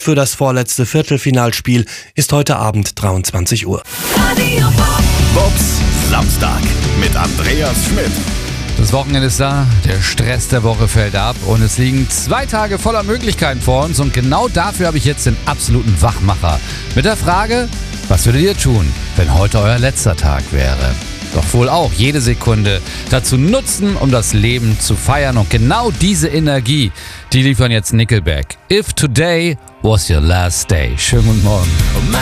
für das vorletzte Viertelfinalspiel ist heute Abend 23 Uhr. Bobs Samstag mit Andreas Schmidt. Das Wochenende ist da, der Stress der Woche fällt ab und es liegen 2 Tage voller Möglichkeiten vor uns und genau dafür habe ich jetzt den absoluten Wachmacher. Mit der Frage, was würdet ihr tun, wenn heute euer letzter Tag wäre? Doch wohl auch jede Sekunde dazu nutzen, um das Leben zu feiern und genau diese Energie, die liefern jetzt Nickelback. If today was your last day. Schönen guten Morgen.